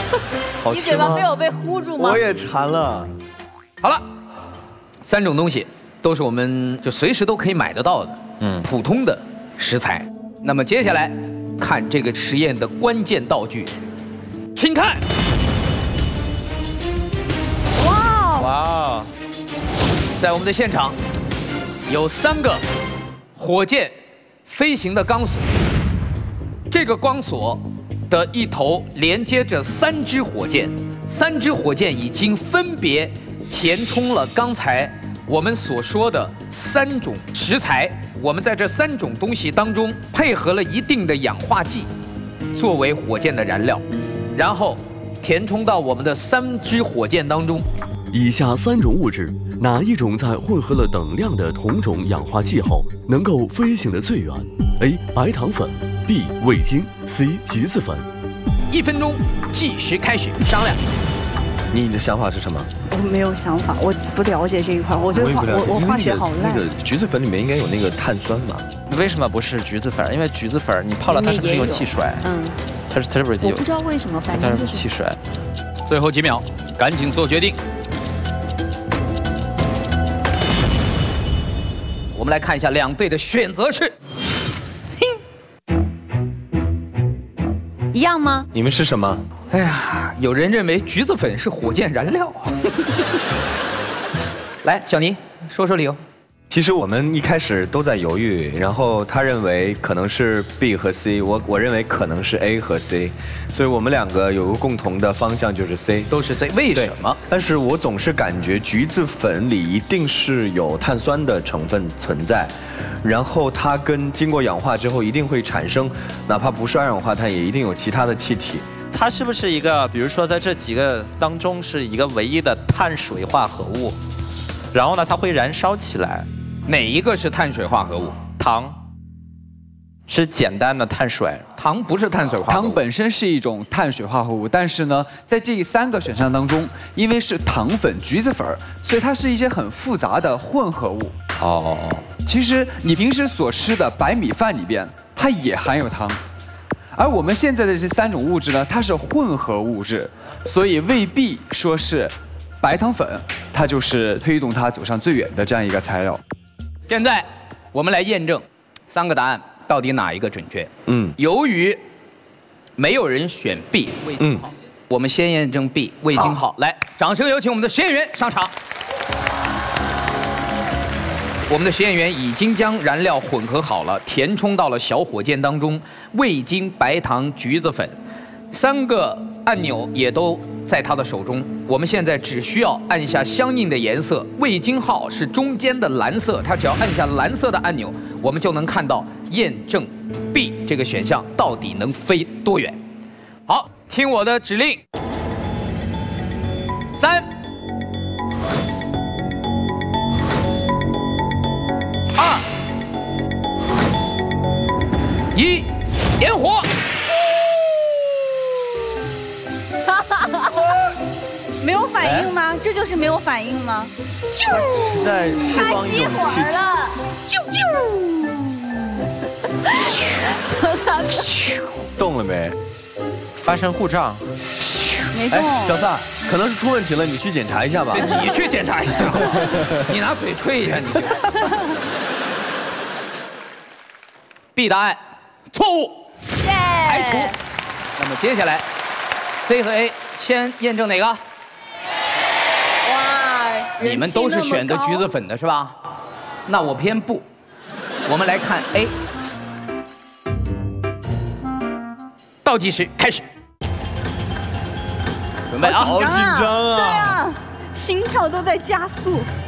你嘴巴没有被糊住吗？ 我也馋了。 好了，3种东西都是我们就随时都可以买得到的，普通的食材。那么接下来看这个实验的关键道具，请看。 哇！ 在我们的现场有3个火箭飞行的钢索，这个钢索的一头连接着3支火箭，3支火箭已经分别填充了刚才我们所说的3种食材。我们在这3种东西当中配合了一定的氧化剂，作为火箭的燃料，然后填充到我们的3支火箭当中。 以下3种物质，哪一种在混合了等量的同种氧化剂后，能够飞行的最远 ？A. 白糖粉 ，B. 味精 ，C. 橘子粉。 1分钟计时开始，商量。 你的想法是什么？ 我没有想法，我不了解这一块，我觉得我化学好烂。 那个橘子粉里面应该有那个碳酸吧？ 为什么不是橘子粉？因为橘子粉你泡了它是不是有汽水？它是不是有？ 我不知道为什么，反正就是汽水。 最后几秒，赶紧做决定。我们来看一下2队的选择是， 一样吗？ 你们是什么？ 哎呀，有人认为橘子粉是火箭燃料。来，小倪说说理由。 其实我们一开始都在犹豫，然后他认为可能是 B 和 C， 我认为可能是 A 和 C， 所以我们2个有个共同的方向就是 C， 都是 C， 为什么？ 但是我总是感觉橘子粉里一定是有碳酸的成分存在，然后它经过氧化之后一定会产生，哪怕不是二氧化碳，也一定有其他的气体。 它是不是一个，比如说在这几个当中是一个唯一的碳水化合物，然后呢它会燃烧起来？ 哪一个是碳水化合物？ 糖是简单的碳水， 糖不是碳水化合物。 糖本身是一种碳水化合物，但是呢，在这3个选项当中，因为是糖粉、橘子粉，所以它是一些很复杂的混合物。其实你平时所吃的白米饭里边，它也含有糖，而我们现在的这3种物质呢，它是混合物质，所以未必说是白糖粉，它就是推动它走上最远的这样一个材料。 现在我们来验证3个答案到底哪一个准确。由于没有人选 B， 味精号，我们先验证 B 味精号。来，掌声有请我们的实验员上场。我们的实验员已经将燃料混合好了，填充到了小火箭当中，味精、白糖、橘子粉，3个按钮也都在他的手中。我们现在只需要按下相应的颜色，味精号是中间的蓝色，他只要按下蓝色的按钮，我们就能看到验证 B 这个选项到底能飞多远。好，听我的指令，3、2、1，点火！ 没有反应吗？这就是没有反应吗？ 只是在释放一种气体。动了没？ 发生故障。 没动。 小撒，可能是出问题了，你去检查一下吧。 你去检查一下，你拿嘴吹一下，你。B 答案错误，排除。那么接下来 C 和 A 先验证哪个？你们都是选择橘子粉的是吧？那我偏不。我们来看 A， 倒计时开始，准备啊！ 好紧张啊！ 对啊，心跳都在加速。